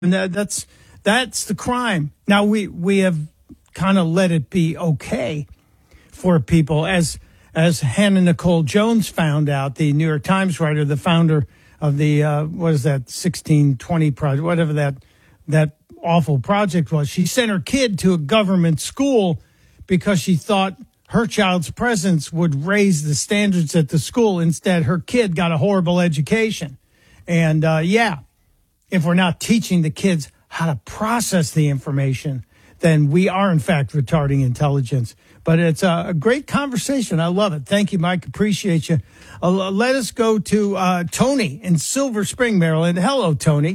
And that's the crime. Now we have kind of let it be okay for people, as Hannah Nicole Jones found out, the New York Times writer, the founder of the what is that 1620 project, whatever that awful project was. She sent her kid to a government school because she thought her child's presence would raise the standards at the school. Instead, her kid got a horrible education. And if we're not teaching the kids how to process the information, then we are, in fact, retarding intelligence. But it's a great conversation. I love it. Thank you, Mike. Appreciate you. Let us go to Tony in Silver Spring, Maryland. Hello, Tony.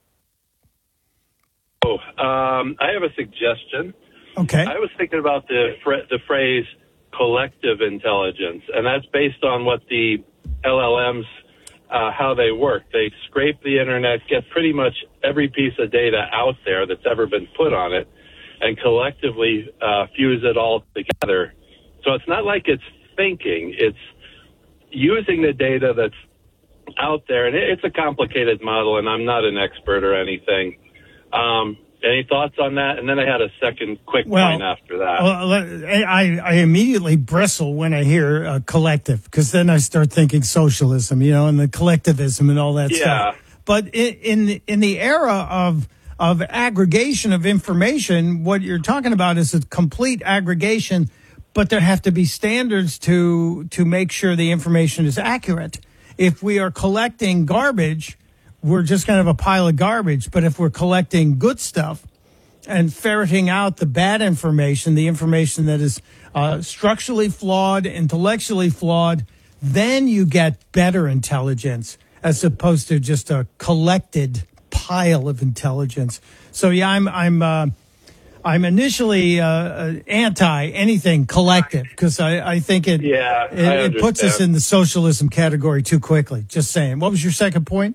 I have a suggestion. Okay. I was thinking about the phrase collective intelligence, and that's based on what the LLMs, how they work. They scrape the internet, get pretty much every piece of data out there that's ever been put on it, and collectively fuse it all together. So it's not like it's thinking. It's using the data that's out there, and it's a complicated model, and I'm not an expert or anything. Any thoughts on that? And then I had a second quick point after that. Well, I immediately bristle when I hear collective, because then I start thinking socialism, and the collectivism and all that stuff. But in the era of aggregation of information, what you're talking about is a complete aggregation, but there have to be standards to make sure the information is accurate. If we are collecting garbage, we're just going to have a pile of garbage. But if we're collecting good stuff and ferreting out the bad information, the information that is structurally flawed, intellectually flawed, then you get better intelligence as opposed to just a collected pile of intelligence. So I'm initially anti anything collective, because I think it puts us in the socialism category too quickly. Just saying. What was your second point?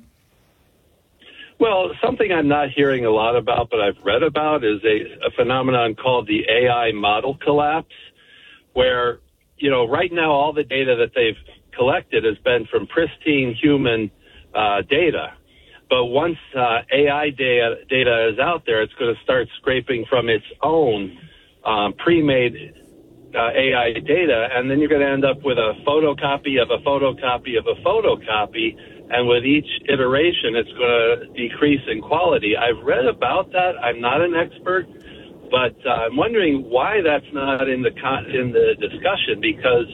Well, something I'm not hearing a lot about, but I've read about, is a phenomenon called the AI model collapse, where, right now all the data that they've collected has been from pristine human data. But once AI data is out there, it's going to start scraping from its own pre-made AI data, and then you're going to end up with a photocopy of a photocopy of a photocopy. And with each iteration, it's going to decrease in quality. I've read about that. I'm not an expert, but I'm wondering why that's not in the discussion, because,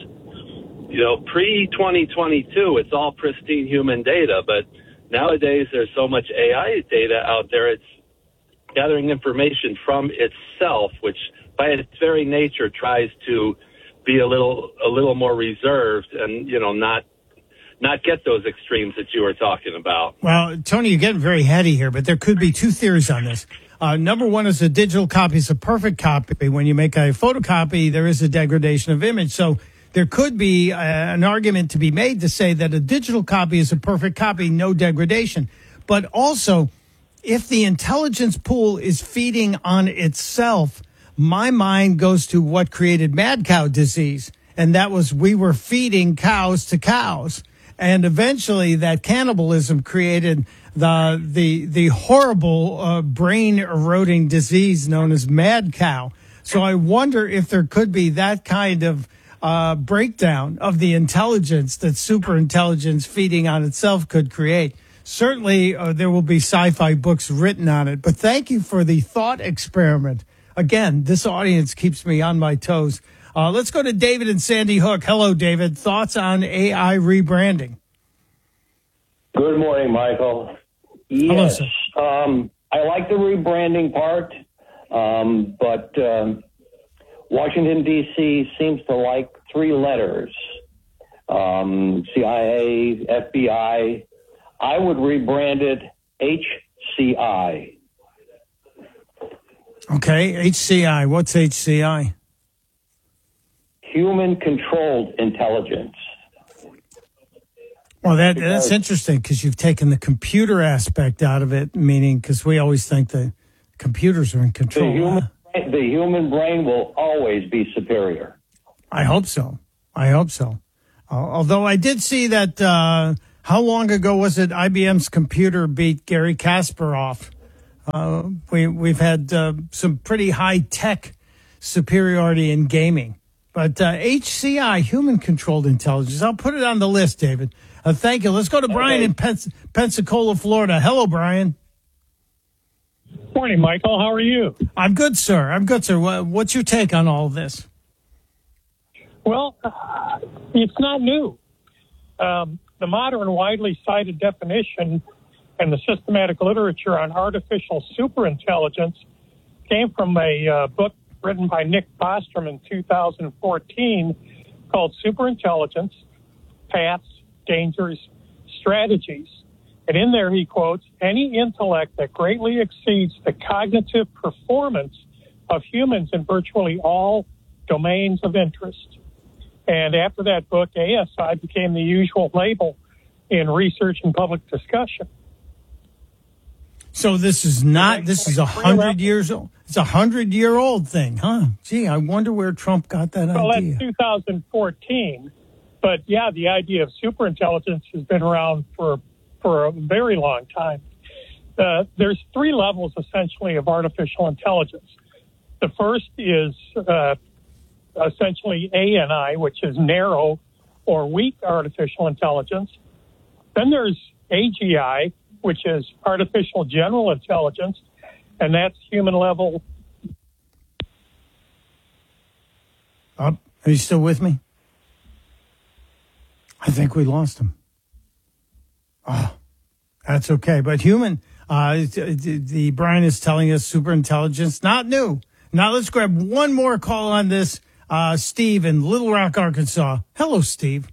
pre-2022, it's all pristine human data. But nowadays, there's so much AI data out there, it's gathering information from itself, which by its very nature tries to be a little more reserved and, not get those extremes that you were talking about. Well, Tony, you're getting very heady here, but there could be two theories on this. Number one is a digital copy is a perfect copy. When you make a photocopy, there is a degradation of image. So there could be an argument to be made to say that a digital copy is a perfect copy, no degradation. But also, if the intelligence pool is feeding on itself, my mind goes to what created mad cow disease. And that was, we were feeding cows to cows. And eventually that cannibalism created the horrible brain eroding disease known as mad cow. So I wonder if there could be that kind of breakdown of the intelligence that superintelligence feeding on itself could create. Certainly there will be sci-fi books written on it. But thank you for the thought experiment. Again, this audience keeps me on my toes. Let's go to David and Sandy Hook. Hello, David. Thoughts on AI rebranding? Good morning, Michael. Yes, hello, sir. I like the rebranding part, but Washington, D.C. seems to like three letters, CIA, FBI. I would rebrand it HCI. Okay, HCI. What's HCI? Human-controlled intelligence. Well, that's interesting, because you've taken the computer aspect out of it, meaning, because we always think the computers are in control. The human brain will always be superior. I hope so. Although I did see that, how long ago was it IBM's computer beat Gary Kasparov We've had some pretty high-tech superiority in gaming. But HCI, human-controlled intelligence, I'll put it on the list, David. Thank you. Let's go to Brian in Pensacola, Florida. Hello, Brian. Morning, Michael. How are you? I'm good, sir. What's your take on all of this? Well, it's not new. The modern, widely cited definition and the systematic literature on artificial superintelligence came from a book written by Nick Bostrom in 2014 called Superintelligence, Paths, Dangers, Strategies. And in there he quotes, any intellect that greatly exceeds the cognitive performance of humans in virtually all domains of interest. And after that book, ASI became the usual label in research and public discussion. So this is 100 years old. It's 100-year-old thing, huh? Gee, I wonder where Trump got that idea. Well, that's 2014. But yeah, the idea of superintelligence has been around for a very long time. There's three levels, essentially, of artificial intelligence. The first is essentially ANI, which is narrow or weak artificial intelligence. Then there's AGI, which is artificial general intelligence, and that's human level. Are you still with me? I think we lost him. Oh, that's okay. But human, the Brian is telling us superintelligence, not new. Now let's grab one more call on this. Steve in Little Rock, Arkansas. Hello, Steve.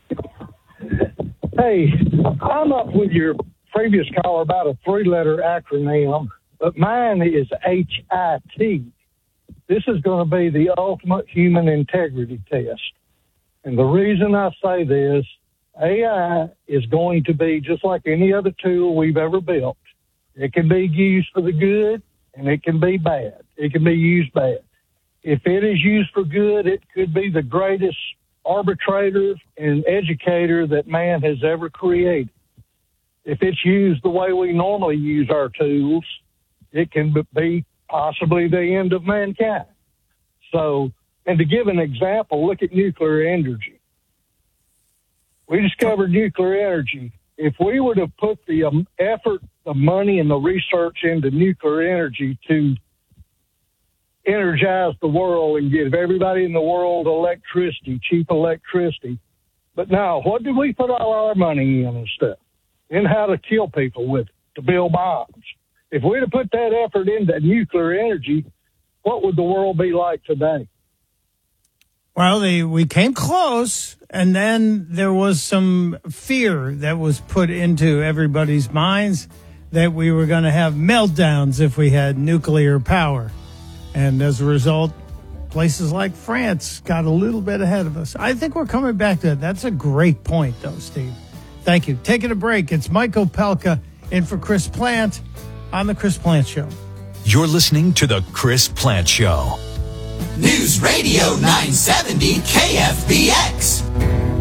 Hey, I'm up with your previous caller about a three-letter acronym, but mine is HIT. This is going to be the ultimate human integrity test. And the reason I say this, AI is going to be just like any other tool we've ever built. It can be used for the good, and it can be bad. It can be used bad. If it is used for good, it could be the greatest arbitrator and educator that man has ever created. If it's used the way we normally use our tools, it can be possibly the end of mankind. So, and to give an example, look at nuclear energy. We discovered nuclear energy. If we were to put the effort, the money, and the research into nuclear energy to energize the world and give everybody in the world electricity, cheap electricity. But now, what did we put all our money in and stuff? In how to kill people with it, to build bombs. If we'd have put that effort into nuclear energy, what would the world be like today? Well, we came close, and then there was some fear that was put into everybody's minds that we were going to have meltdowns if we had nuclear power. And as a result, places like France got a little bit ahead of us. I think we're coming back to that. That's a great point, though, Steve. Thank you. Taking a break. It's Mike Opelka in for Chris Plant on The Chris Plant Show. You're listening to The Chris Plant Show. News Radio 970 KFBX.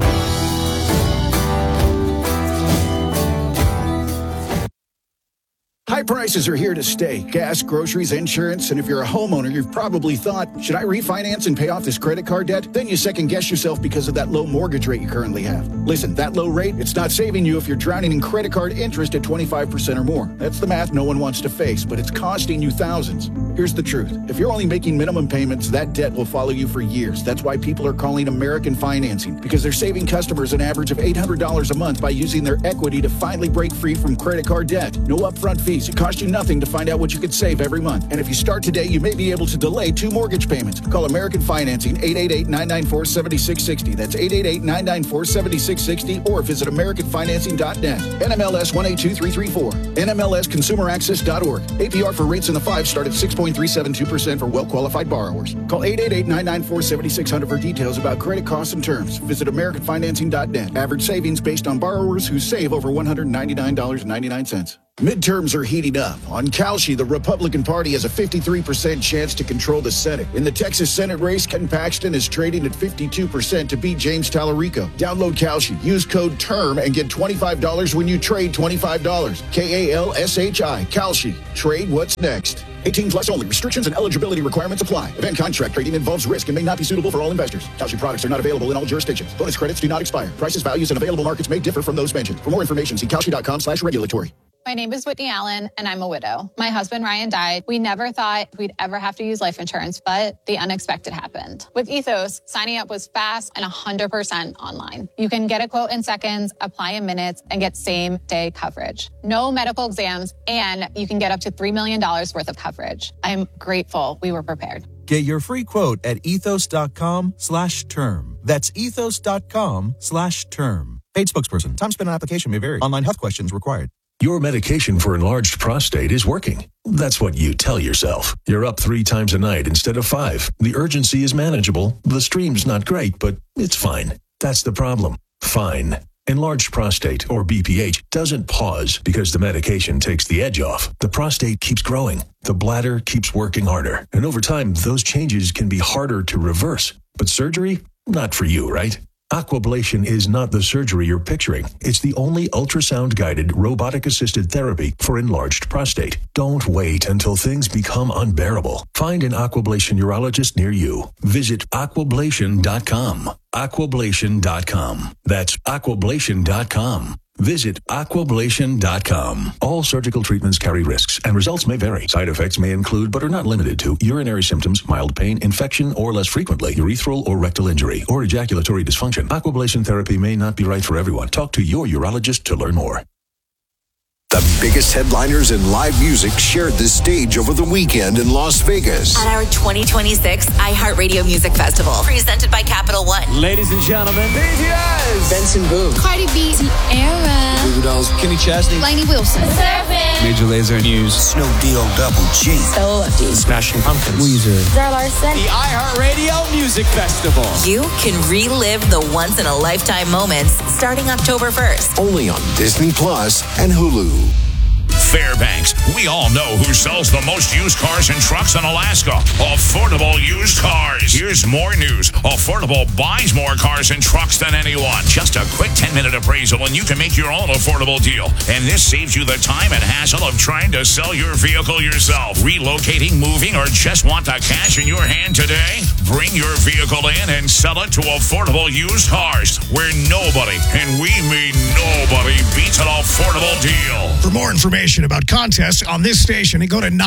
High prices are here to stay. Gas, groceries, insurance, and if you're a homeowner, you've probably thought, should I refinance and pay off this credit card debt? Then you second guess yourself because of that low mortgage rate you currently have. Listen, that low rate, it's not saving you if you're drowning in credit card interest at 25% or more. That's the math no one wants to face, but it's costing you thousands. Here's the truth. If you're only making minimum payments, that debt will follow you for years. That's why people are calling American Financing, because they're saving customers an average of $800 a month by using their equity to finally break free from credit card debt. No upfront fees. It costs you nothing to find out what you could save every month. And if you start today, you may be able to delay 2 mortgage payments. Call American Financing, 888-994-7660. That's 888-994-7660, or visit AmericanFinancing.net. NMLS 182334. NMLSConsumerAccess.org. APR for rates in the 5 start at 6.372% for well-qualified borrowers. Call 888-994-7600 for details about credit costs and terms. Visit AmericanFinancing.net. Average savings based on borrowers who save over $199.99. Midterms are heating up. On Kalshi, the Republican Party has a 53% chance to control the Senate. In the Texas Senate race, Ken Paxton is trading at 52% to beat James Tallarico. Download Kalshi, use code TERM, and get $25 when you trade $25. Kalshi. Kalshi. Trade what's next. 18 plus only. Restrictions and eligibility requirements apply. Event contract trading involves risk and may not be suitable for all investors. Kalshi products are not available in all jurisdictions. Bonus credits do not expire. Prices, values, and available markets may differ from those mentioned. For more information, see Kalshi.com/regulatory. My name is Whitney Allen, and I'm a widow. My husband, Ryan, died. We never thought we'd ever have to use life insurance, but the unexpected happened. With Ethos, signing up was fast and 100% online. You can get a quote in seconds, apply in minutes, and get same-day coverage. No medical exams, and you can get up to $3 million worth of coverage. I'm grateful we were prepared. Get your free quote at ethos.com/term. That's ethos.com/term. Paid spokesperson. Time spent on application may vary. Online health questions required. Your medication for enlarged prostate is working. That's what you tell yourself. You're up 3 times a night instead of 5. The urgency is manageable. The stream's not great, but it's fine. That's the problem. Fine. Enlarged prostate, or BPH, doesn't pause because the medication takes the edge off. The prostate keeps growing. The bladder keeps working harder. And over time, those changes can be harder to reverse. But surgery? Not for you, right? Aquablation is not the surgery you're picturing. It's the only ultrasound-guided, robotic-assisted therapy for enlarged prostate. Don't wait until things become unbearable. Find an Aquablation urologist near you. Visit aquablation.com. Aquablation.com. That's aquablation.com. Visit aquablation.com. All surgical treatments carry risks, and results may vary. Side effects may include, but are not limited to, urinary symptoms, mild pain, infection, or less frequently, urethral or rectal injury, or ejaculatory dysfunction. Aquablation therapy may not be right for everyone. Talk to your urologist to learn more. The biggest headliners in live music shared the stage over the weekend in Las Vegas. At our 2026 iHeartRadio Music Festival, presented by Capital One. Ladies and gentlemen, BTS, Benson Boone, Cardi B, Tierra, Goo Goo Dolls, Kenny Chesney, Lainey Wilson, Major Lazer News, Snoop Dogg Double G, Soul D, Smashing Pumpkins, Weezer, Zara Larson. The iHeartRadio Music Festival. You can relive the once-in-a-lifetime moments starting October 1st. Only on Disney Plus and Hulu. Fairbanks. We all know who sells the most used cars and trucks in Alaska. Affordable Used Cars. Here's more news. Affordable buys more cars and trucks than anyone. Just a quick 10-minute appraisal and you can make your own affordable deal. And this saves you the time and hassle of trying to sell your vehicle yourself. Relocating, moving, or just want the cash in your hand today? Bring your vehicle in and sell it to Affordable Used Cars, where nobody, and we mean nobody, beats an affordable deal. For more information about contests on this station, go to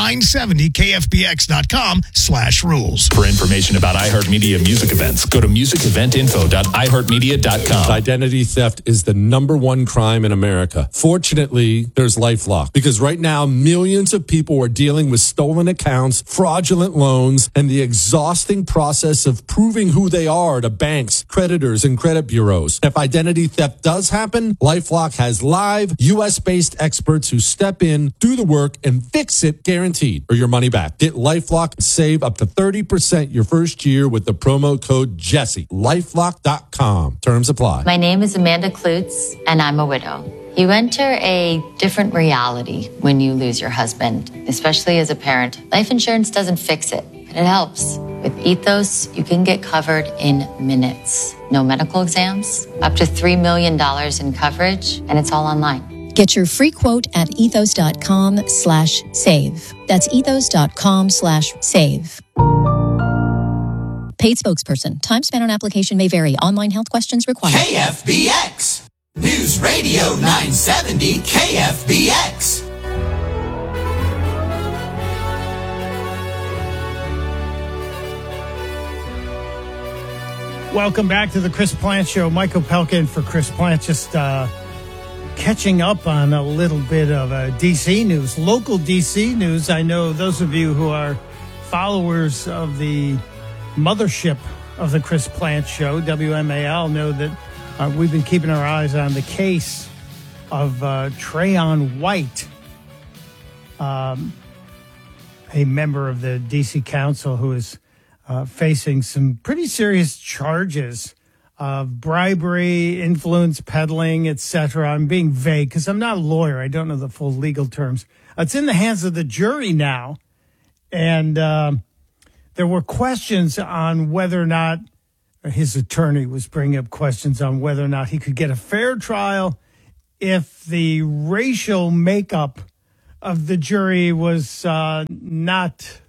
970kfbx.com/rules. For information about iHeartMedia music events, go to musiceventinfo.iheartmedia.com. Identity theft is the #1 crime in America. Fortunately, there's LifeLock, because right now millions of people are dealing with stolen accounts, fraudulent loans, and the exhausting process of proving who they are to banks, creditors, and credit bureaus. If identity theft does happen, LifeLock has live US-based experts who step in, do the work, and fix it guaranteed, or your money back. Get LifeLock and save up to 30% your first year with the promo code Jesse. LifeLock.com. Terms apply. My name is Amanda Klutz, and I'm a widow. You enter a different reality when you lose your husband, especially as a parent. Life insurance doesn't fix it, but it helps. With Ethos, you can get covered in minutes. No medical exams, up to $3 million in coverage, and it's all online. Get your free quote at ethos.com/save. That's ethos.com/save. Paid spokesperson. Time spent on application may vary. Online health questions required. KFBX. News Radio 970 KFBX. Welcome back to the Chris Plant Show. Michael Pelkin for Chris Plant. Just catching up on a little bit of D.C. news, local D.C. news. I know those of you who are followers of the mothership of the Chris Plant Show, WMAL, know that we've been keeping our eyes on the case of Trayon White, a member of the D.C. Council who is facing some pretty serious charges bribery, influence peddling, etc. I'm being vague because I'm not a lawyer. I don't know the full legal terms. It's in the hands of the jury now. And there were questions on whether or not his attorney was bringing up questions on whether or not he could get a fair trial if the racial makeup of the jury was not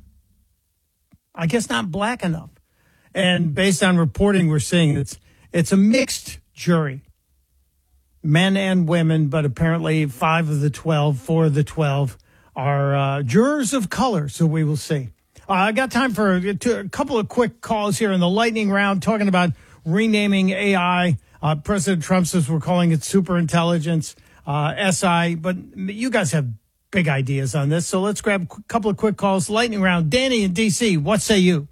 black enough. And based on reporting, we're seeing it's a mixed jury, men and women, but apparently 4 of the 12 are jurors of color. So we will see. I got time for a couple of quick calls here in the lightning round, talking about renaming AI. President Trump says we're calling it super intelligence, SI, but you guys have big ideas on this. So let's grab a couple of quick calls. Lightning round. Danny in D.C., what say you?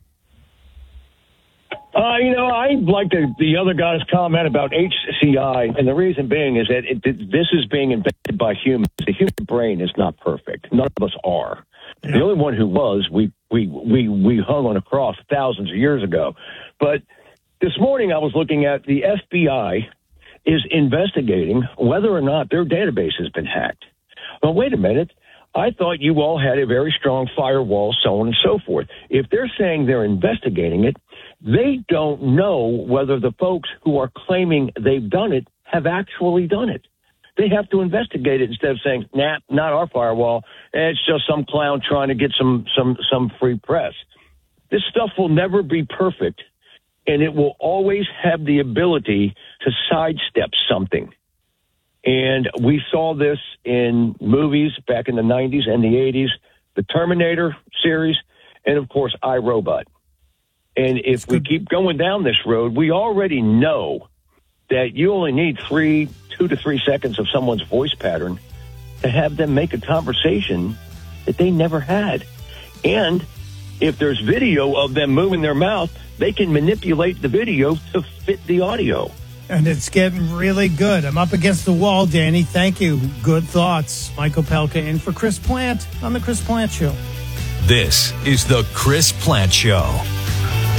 I like the other guy's comment about HCI, and the reason being is that this is being invented by humans. The human brain is not perfect. None of us are. Yeah. The only one who was, we hung on a cross thousands of years ago. But this morning I was looking at the FBI is investigating whether or not their database has been hacked. Well, wait a minute. I thought you all had a very strong firewall, so on and so forth. If they're saying they're investigating it, they don't know whether the folks who are claiming they've done it have actually done it. They have to investigate it instead of saying, nah, not our firewall. It's just some clown trying to get some free press. This stuff will never be perfect, and it will always have the ability to sidestep something. And we saw this in movies back in the 90s and the 80s, the Terminator series, and, of course, iRobot. And if we keep going down this road, we already know that you only need 2 to 3 seconds of someone's voice pattern to have them make a conversation that they never had. And if there's video of them moving their mouth, they can manipulate the video to fit the audio. And it's getting really good. I'm up against the wall, Danny. Thank you. Good thoughts. Michael Pelka in for Chris Plant on The Chris Plant Show. This is The Chris Plant Show.